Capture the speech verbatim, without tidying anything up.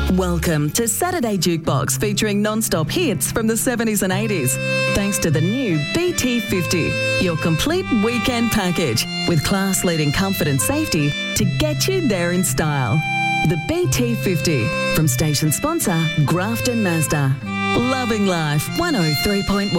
Welcome to Saturday Jukebox, featuring non-stop hits from the seventies and eighties. Thanks to the new B T fifty, your complete weekend package with class-leading comfort and safety to get you there in style. The B T fifty from station sponsor Grafton Mazda. Loving life one oh three point one.